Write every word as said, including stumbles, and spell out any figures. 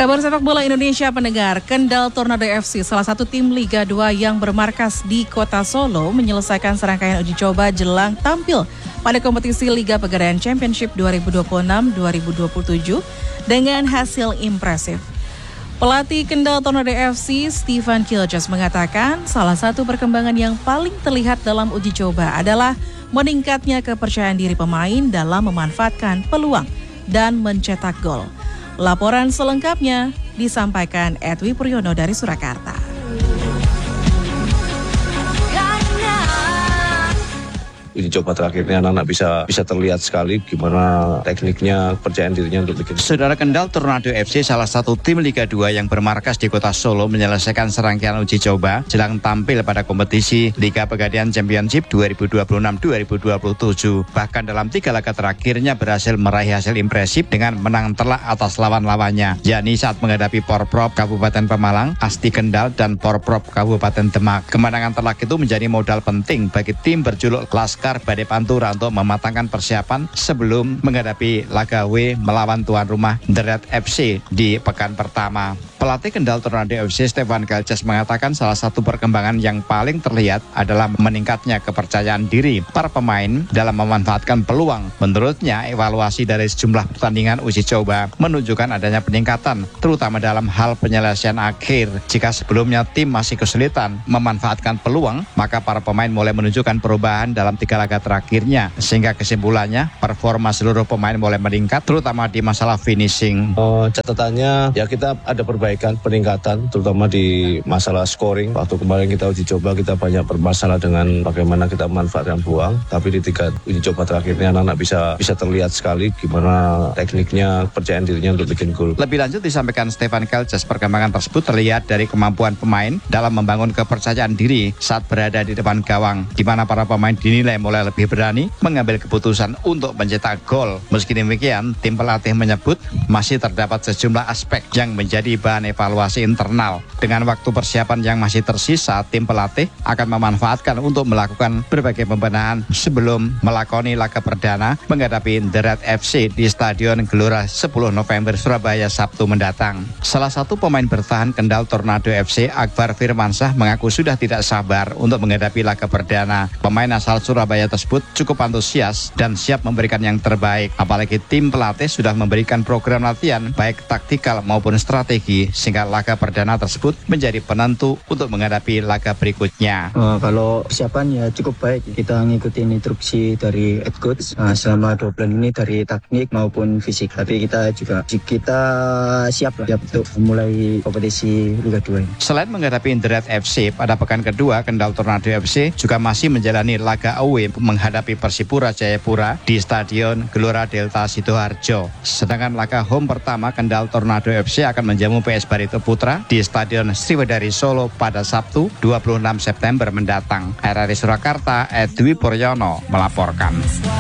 Kabar sepak bola Indonesia pendengar, Kendal Tornado F C, salah satu tim Liga dua yang bermarkas di Kota Solo, menyelesaikan serangkaian uji coba jelang tampil pada kompetisi Liga Pegadaian Championship dua ribu dua puluh enam dua ribu dua puluh tujuh dengan hasil impresif. Pelatih Kendal Tornado F C, Stefan Kiljas, mengatakan salah satu perkembangan yang paling terlihat dalam uji coba adalah meningkatnya kepercayaan diri pemain dalam memanfaatkan peluang dan mencetak gol. Laporan selengkapnya disampaikan Edwi Puryono dari Surakarta. Uji coba terakhirnya anak-anak bisa bisa terlihat sekali gimana tekniknya, kepercayaan dirinya untuk bikin. Saudara, Kendal Tornado F C, salah satu tim Liga dua yang bermarkas di Kota Solo, menyelesaikan serangkaian uji coba jelang tampil pada kompetisi Liga Pegadaian Championship dua ribu dua puluh enam dua ribu dua puluh tujuh. Bahkan dalam tiga laga terakhirnya berhasil meraih hasil impresif dengan menang telak atas lawan-lawannya, yakni saat menghadapi Porprov Kabupaten Pemalang, Asti Kendal, dan Porprov Kabupaten Demak. Kemenangan telak itu menjadi modal penting bagi tim berjuluk Laskar Bade Pantura untuk mematangkan persiapan sebelum menghadapi laga W melawan tuan rumah The Red F C di pekan pertama. Pelatih Kendal Tornado F C, Stefan Kiljas, mengatakan salah satu perkembangan yang paling terlihat adalah meningkatnya kepercayaan diri para pemain dalam memanfaatkan peluang. Menurutnya, evaluasi dari sejumlah pertandingan uji coba menunjukkan adanya peningkatan, terutama dalam hal penyelesaian akhir. Jika sebelumnya tim masih kesulitan memanfaatkan peluang, maka para pemain mulai menunjukkan perubahan dalam tiga laga terakhirnya, sehingga kesimpulannya performa seluruh pemain mulai meningkat, terutama di masalah finishing. Oh, catatannya ya kita ada perbaikan, peningkatan, terutama di masalah scoring. Waktu kemarin kita uji coba kita banyak bermasalah dengan bagaimana kita memanfaatkan peluang, tapi di tiga uji coba terakhirnya anak-anak bisa bisa terlihat sekali gimana tekniknya, kepercayaan dirinya untuk bikin gol. Lebih lanjut disampaikan Stefan Kiljas, perkembangan tersebut terlihat dari kemampuan pemain dalam membangun kepercayaan diri saat berada di depan gawang, di mana para pemain dinilai mulai lebih berani mengambil keputusan untuk mencetak gol. Meski demikian, tim pelatih menyebut masih terdapat sejumlah aspek yang menjadi bahan evaluasi internal. Dengan waktu persiapan yang masih tersisa, tim pelatih akan memanfaatkan untuk melakukan berbagai pembenahan sebelum melakoni laga perdana menghadapi The Red F C di Stadion Gelora sepuluh November Surabaya Sabtu mendatang. Salah satu pemain bertahan Kendal Tornado F C, Akbar Firmansyah, mengaku sudah tidak sabar untuk menghadapi laga perdana. Pemain asal Surabaya tersebut cukup antusias dan siap memberikan yang terbaik, apalagi tim pelatih sudah memberikan program latihan baik taktikal maupun strategi, sehingga laga perdana tersebut menjadi penentu untuk menghadapi laga berikutnya. Uh, kalau persiapan ya cukup baik, kita ngikutin instruksi dari head coach uh, selama dua bulan ini dari teknik maupun fisik, tapi kita juga kita siap lah siap untuk memulai kompetisi Liga dua ini. Selain menghadapi The Red F C, pada pekan kedua Kendal Tornado F C juga masih menjalani laga away menghadapi Persipura Jayapura di Stadion Gelora Delta Sidoarjo. Sedangkan laga home pertama Kendal Tornado F C akan menjamu P S Barito Putra di Stadion Sriwedari Solo pada Sabtu dua puluh enam September mendatang. R R I Surakarta, Edwi Puryono melaporkan.